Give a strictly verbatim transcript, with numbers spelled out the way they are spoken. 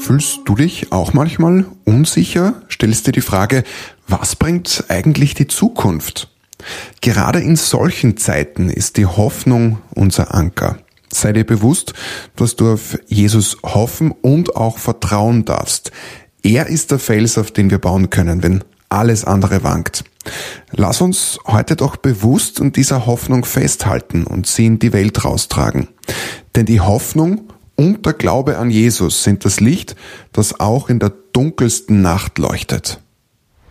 Fühlst du dich auch manchmal unsicher? Stellst dir die Frage, was bringt eigentlich die Zukunft? Gerade in solchen Zeiten ist die Hoffnung unser Anker. Sei dir bewusst, dass du auf Jesus hoffen und auch vertrauen darfst. Er ist der Fels, auf den wir bauen können, wenn alles andere wankt. Lass uns heute doch bewusst an dieser Hoffnung festhalten und sie in die Welt raustragen. Denn die Hoffnung und der Glaube an Jesus sind das Licht, das auch in der dunkelsten Nacht leuchtet.